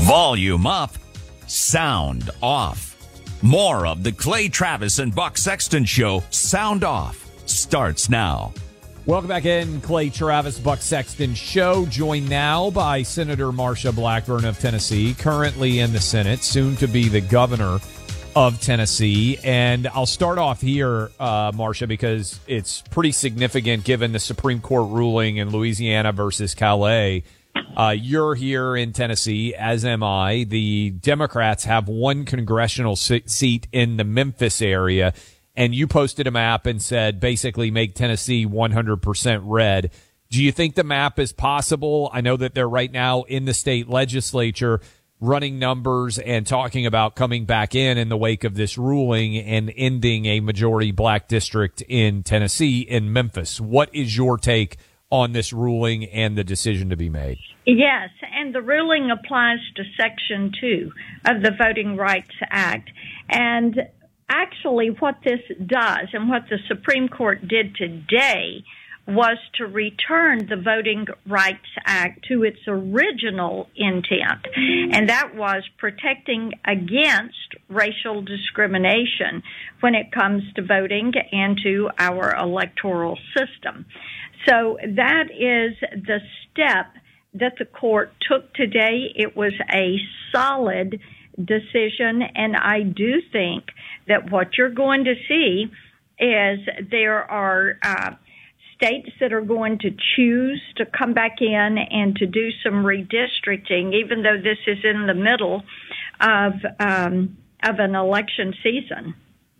Volume up, sound off. More of the Clay Travis and Buck Sexton Show, Sound Off, starts now. Welcome back in, Clay Travis, Buck Sexton Show, joined now by Senator Marsha Blackburn of Tennessee, currently in the Senate, soon to be the governor of Tennessee. And I'll start off here, Marsha, because it's pretty significant given the Supreme Court ruling in Louisiana versus Calais. You're here in Tennessee, as am I. The Democrats have one congressional seat in the Memphis area, and you posted a map and said basically make Tennessee 100% red. Do you think the map is possible? I know that they're right now in the state legislature running numbers and talking about coming back in the wake of this ruling and ending a majority black district in Tennessee, in Memphis. What is your take on this ruling and the decision to be made? Yes, and the ruling applies to Section 2 of the Voting Rights Act. And actually what this does and what the Supreme Court did today was to return the Voting Rights Act to its original intent, and that was protecting against racial discrimination when it comes to voting and to our electoral system. So that is the step that the court took today. It was a solid decision, and I do think that what you're going to see is there are states that are going to choose to come back in and to do some redistricting, even though this is in the middle of an election season.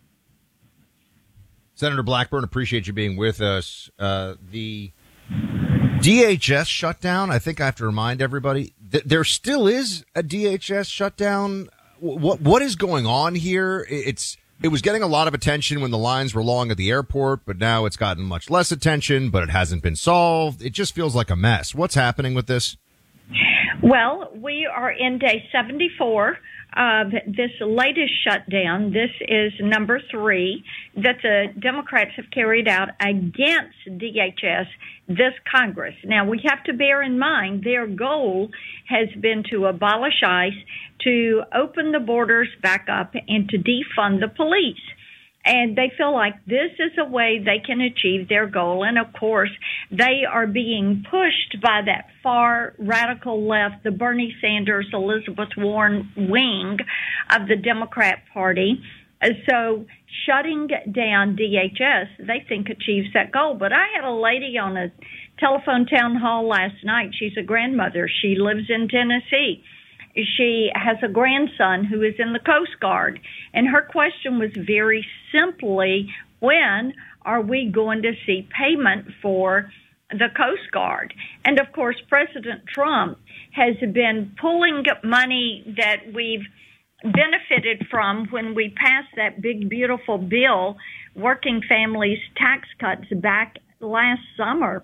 Senator Blackburn, appreciate you being with us. The DHS shutdown, I think I have to remind everybody, there still is a DHS shutdown. What is going on here? It was getting a lot of attention when the lines were long at the airport, but now it's gotten much less attention, but it hasn't been solved. It just feels like a mess. What's happening with this? Well, we are in day 74 of this latest shutdown. This is number 3 that the Democrats have carried out against DHS this Congress. Now, we have to bear in mind their goal has been to abolish ICE, to open the borders back up, and to defund the police. And they feel like this is a way they can achieve their goal. And, of course, they are being pushed by that far radical left, the Bernie Sanders, Elizabeth Warren wing of the Democrat Party. So shutting down DHS, they think, achieves that goal. But I had a lady on a telephone town hall last night. She's a grandmother. She lives in Tennessee. She has a grandson who is in the Coast Guard, and her question was very simply, when are we going to see payment for the Coast Guard? And, of course, President Trump has been pulling money that we've benefited from when we passed that big, beautiful bill, Working Families Tax Cuts, back last summer,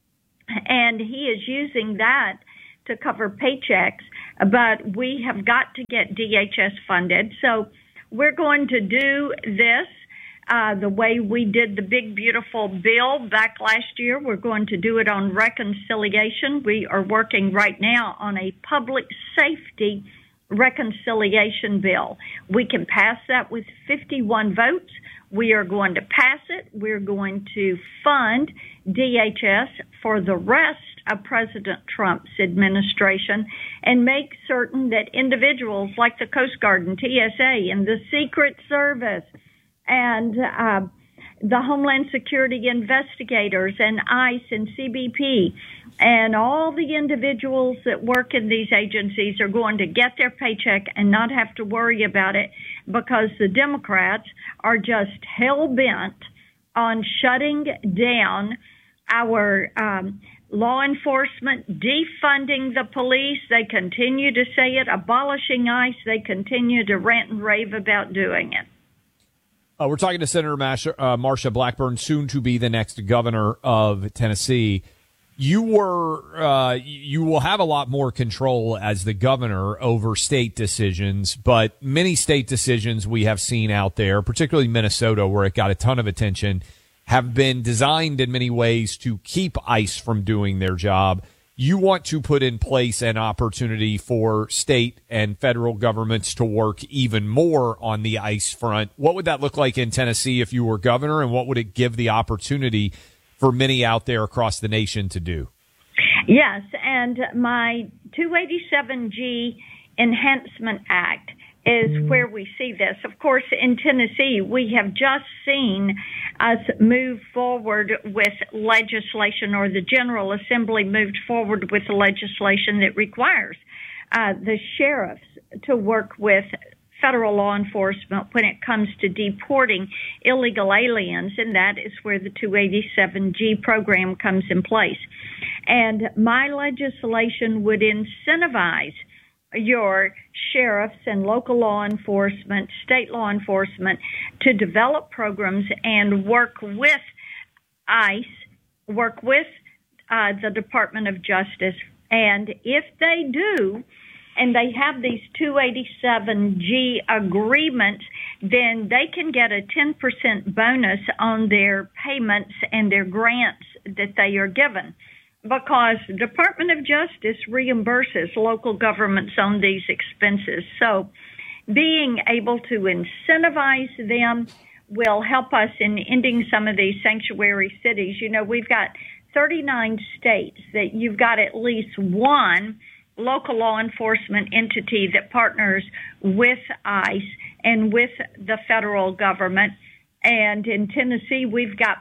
and he is using that to cover paychecks, but we have got to get DHS funded. So we're going to do this the way we did the big, beautiful bill back last year. We're going to do it on reconciliation. We are working right now on a public safety reconciliation bill. We can pass that with 51 votes. We are going to pass it. We're going to fund DHS for the rest of President Trump's administration and make certain that individuals like the Coast Guard and TSA and the Secret Service and the Homeland Security investigators and ICE and CBP and all the individuals that work in these agencies are going to get their paycheck and not have to worry about it, because the Democrats are just hell-bent on shutting down our law enforcement, defunding the police. They continue to say it, abolishing ICE. They continue to rant and rave about doing it. We're talking to Senator Marsha Blackburn, soon to be the next governor of Tennessee. You will have a lot more control as the governor over state decisions, but many state decisions we have seen out there, particularly Minnesota, where it got a ton of attention, have been designed in many ways to keep ICE from doing their job. you want to put in place an opportunity for state and federal governments to work even more on the ICE front. What would that look like in Tennessee if you were governor, and what would it give the opportunity for many out there across the nation to do? Yes, and my 287G Enhancement Act is where we see this. Of course, in Tennessee, we have just seen us move forward with legislation, or the General Assembly moved forward with legislation that requires the sheriffs to work with federal law enforcement when it comes to deporting illegal aliens, and that is where the 287G program comes in place. And my legislation would incentivize your sheriffs and local law enforcement, state law enforcement, to develop programs and work with ICE, work with the Department of Justice. And if they do, and they have these 287G agreements, then they can get a 10% bonus on their payments and their grants that they are given, because the Department of Justice reimburses local governments on these expenses. So being able to incentivize them will help us in ending some of these sanctuary cities. You know, we've got 39 states that you've got at least one local law enforcement entity that partners with ICE and with the federal government. And in Tennessee, we've got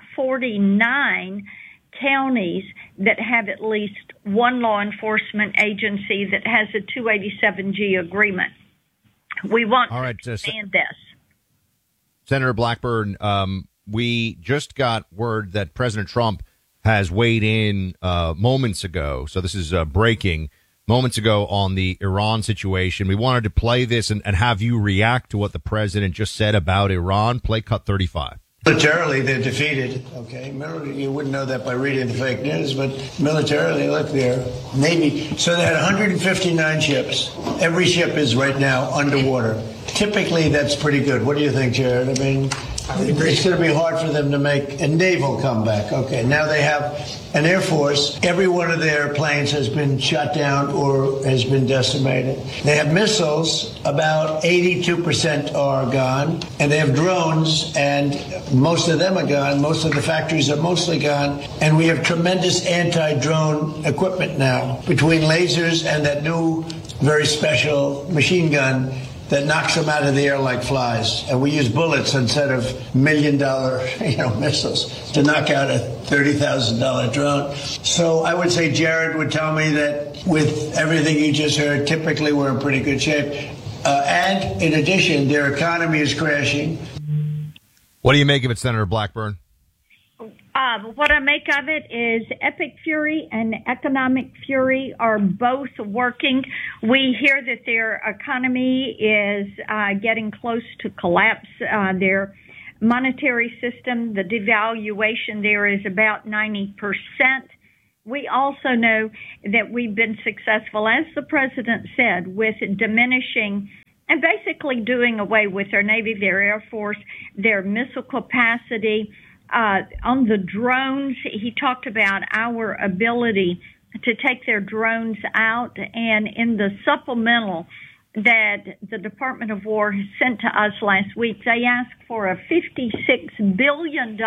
49 counties that have at least one law enforcement agency that has a 287G agreement. We want to expand this. Senator Blackburn, we just got word that President Trump has weighed in moments ago. So this is breaking moments ago on the Iran situation. We wanted to play this and have you react to what the president just said about Iran. Play cut 35. Militarily, they're defeated, okay? You wouldn't know that by reading the fake news, but militarily, look, their Navy. So they had 159 ships. Every ship is right now underwater. Typically, that's pretty good. What do you think, Jared? I mean, it's going to be hard for them to make a naval comeback. Okay, now they have an Air Force. Every one of their planes has been shot down or has been decimated. They have missiles. About 82% are gone. And they have drones, and most of them are gone. Most of the factories are mostly gone. And we have tremendous anti-drone equipment now, between lasers and that new, very special machine gun that knocks them out of the air like flies. And we use bullets instead of $1 million, missiles to knock out a $30,000 drone. So I would say Jared would tell me that with everything you just heard, typically we're in pretty good shape. And in addition, their economy is crashing. What do you make of it, Senator Blackburn? What I make of it is epic fury and economic fury are both working. We hear that their economy is getting close to collapse. Their monetary system, the devaluation there is about 90%. We also know that we've been successful, as the president said, with diminishing and basically doing away with their Navy, their Air Force, their missile capacity. On the drones, he talked about our ability to take their drones out, and in the supplemental that the Department of War has sent to us last week, they asked for a $56 billion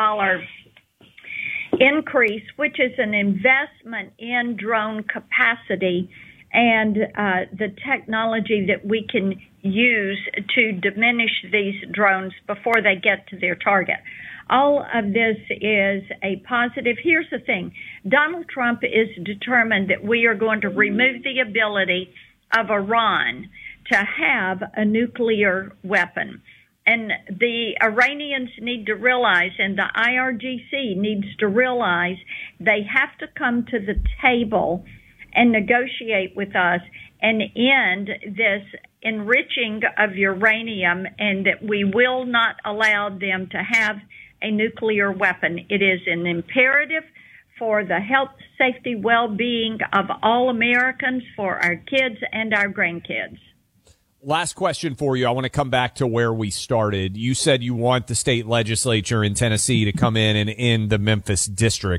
increase, which is an investment in drone capacity and the technology that we can use to diminish these drones before they get to their target. All of this is a positive. Here's the thing. Donald Trump is determined that we are going to remove the ability of Iran to have a nuclear weapon. And the Iranians need to realize, and the IRGC needs to realize, they have to come to the table and negotiate with us and end this enriching of uranium, and that we will not allow them to have a nuclear weapon. It is an imperative for the health, safety, well-being of all Americans, for our kids and our grandkids. Last question for you. I want to come back to where we started. You said you want the state legislature in Tennessee to come in and end the Memphis district.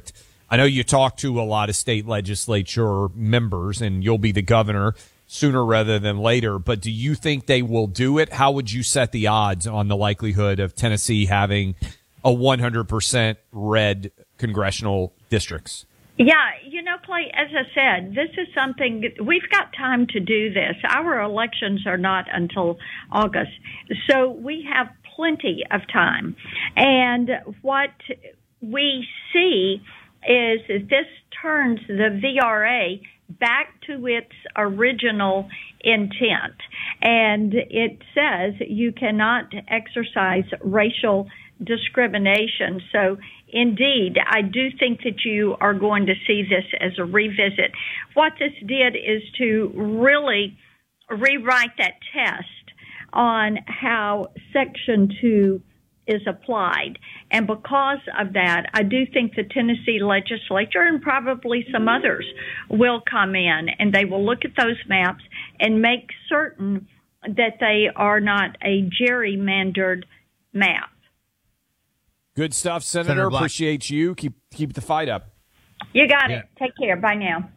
I know you talk to a lot of state legislature members, and you'll be the governor sooner rather than later, but do you think they will do it? How would you set the odds on the likelihood of Tennessee having a 100% red congressional districts? Yeah, Clay, as I said, this is something, we've got time to do this. Our elections are not until August, so we have plenty of time. And what we see is this turns the VRA back to its original intent. And it says you cannot exercise racial discrimination. So, indeed, I do think that you are going to see this as a revisit. What this did is to really rewrite that test on how Section 2 is applied. And because of that, I do think the Tennessee legislature and probably some others will come in and they will look at those maps and make certain that they are not a gerrymandered map. Good stuff, Senator. Appreciate you. Keep the fight up. You got it. Take care. Bye now.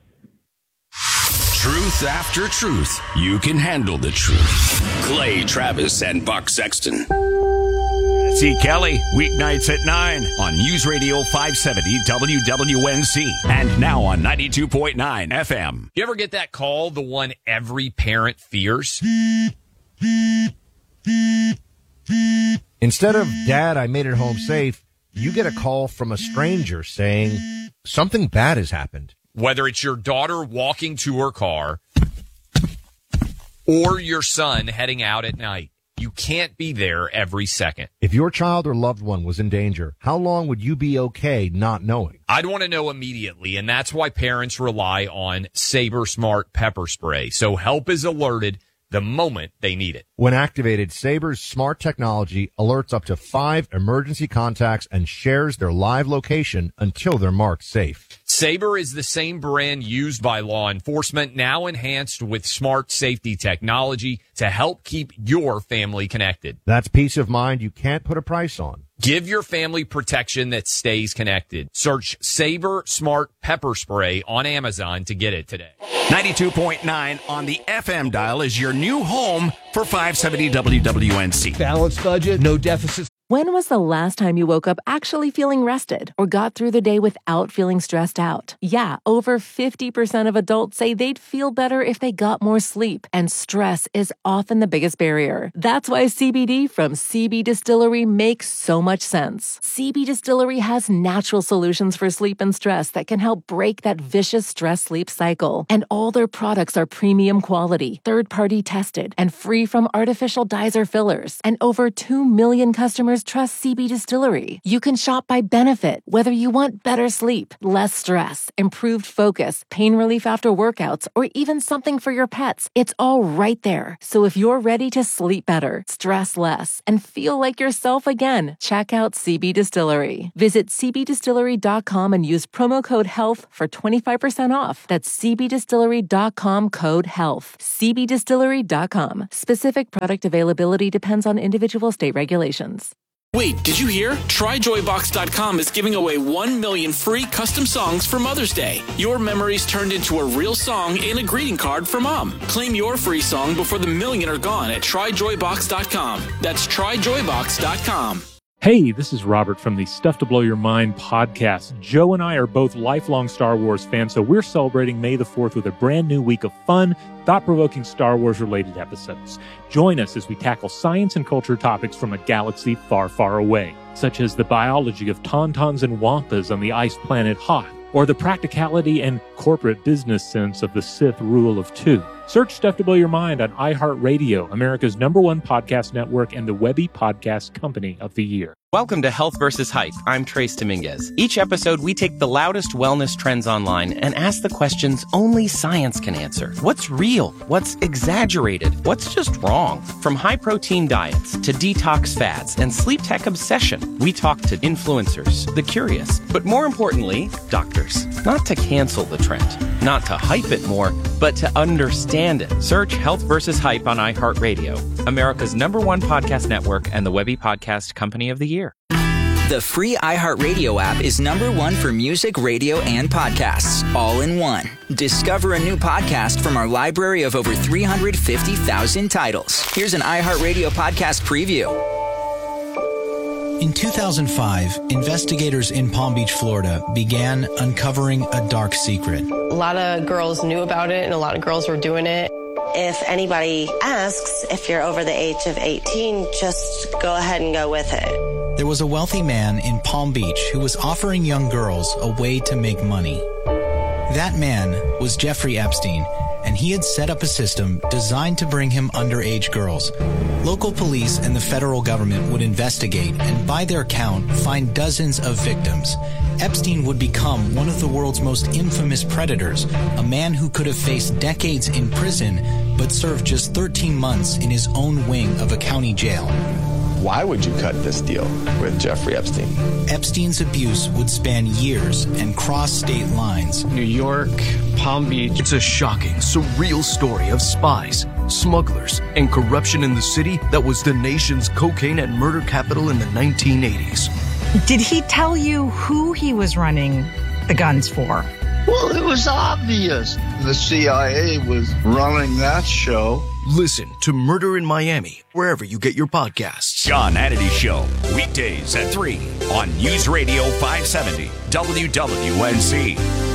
Truth after truth. You can handle the truth. Clay Travis and Buck Sexton. See Kelly, weeknights at 9 on News Radio 570 WWNC and now on 92.9 FM. You ever get that call, the one every parent fears? Instead of, Dad, I made it home safe, you get a call from a stranger saying something bad has happened. Whether it's your daughter walking to her car or your son heading out at night, you can't be there every second. If your child or loved one was in danger, how long would you be okay not knowing? I'd want to know immediately, and that's why parents rely on Sabre Smart Pepper Spray, so help is alerted the moment they need it. When activated, Sabre's smart technology alerts up to 5 emergency contacts and shares their live location until they're marked safe. Sabre is the same brand used by law enforcement, now enhanced with smart safety technology to help keep your family connected. That's peace of mind you can't put a price on. Give your family protection that stays connected. Search Sabre Smart Pepper Spray on Amazon to get it today. 92.9 on the FM dial is your new home for 570 WWNC. Balanced budget, no deficits. When was the last time you woke up actually feeling rested or got through the day without feeling stressed out? Yeah, over 50% of adults say they'd feel better if they got more sleep, and stress is often the biggest barrier. That's why CBD from CB Distillery makes so much sense. CB Distillery has natural solutions for sleep and stress that can help break that vicious stress-sleep cycle. And all their products are premium quality, third-party tested, and free from artificial dyes or fillers. And over 2 million customers trust CB Distillery. You can shop by benefit, whether you want better sleep, less stress, improved focus, pain relief after workouts, or even something for your pets. It's all right there. So if you're ready to sleep better, stress less, and feel like yourself again, check out CB Distillery. Visit cbdistillery.com and use promo code HEALTH for 25% off. That's cbdistillery.com, code HEALTH. cbdistillery.com. Specific product availability depends on individual state regulations. Wait, did you hear? TryJoyBox.com is giving away 1 million free custom songs for Mother's Day. Your memories turned into a real song and a greeting card for Mom. Claim your free song before the million are gone at TryJoyBox.com. That's TryJoyBox.com. Hey, this is Robert from the Stuff to Blow Your Mind podcast. Joe and I are both lifelong Star Wars fans, so we're celebrating May the 4th with a brand new week of fun, thought-provoking Star Wars-related episodes. Join us as we tackle science and culture topics from a galaxy far, far away, such as the biology of tauntauns and wampas on the ice planet Hoth, or the practicality and corporate business sense of the Sith Rule of Two. Search Stuff to Blow Your Mind on iHeartRadio, America's #1 podcast network and the Webby Podcast Company of the Year. Welcome to Health vs. Hype. I'm Trace Dominguez. Each episode, we take the loudest wellness trends online and ask the questions only science can answer. What's real? What's exaggerated? What's just wrong? From high-protein diets to detox fads and sleep tech obsession, we talk to influencers, the curious, but more importantly, doctors. Not to cancel the trend, not to hype it more, but to understand it. Search Health vs. Hype on iHeartRadio, America's #1 podcast network and the Webby Podcast Company of the Year. The free iHeartRadio app is #1 for music, radio, and podcasts, all in one. Discover a new podcast from our library of over 350,000 titles. Here's an iHeartRadio podcast preview. In 2005, investigators in Palm Beach, Florida, began uncovering a dark secret. A lot of girls knew about it, and a lot of girls were doing it. If anybody asks if you're over the age of 18, just go ahead and go with it. There was a wealthy man in Palm Beach who was offering young girls a way to make money. That man was Jeffrey Epstein, and he had set up a system designed to bring him underage girls. Local police and the federal government would investigate and, by their count, find dozens of victims. Epstein would become one of the world's most infamous predators, a man who could have faced decades in prison but served just 13 months in his own wing of a county jail. Why would you cut this deal with Jeffrey Epstein? Epstein's abuse would span years and cross state lines. New York, Palm Beach. It's a shocking, surreal story of spies, smugglers, and corruption in the city that was the nation's cocaine and murder capital in the 1980s. Did he tell you who he was running the guns for? Well, it was obvious. The CIA was running that show. Listen to Murder in Miami, wherever you get your podcasts. John Hannity Show, weekdays at 3 on News Radio 570 WWNC.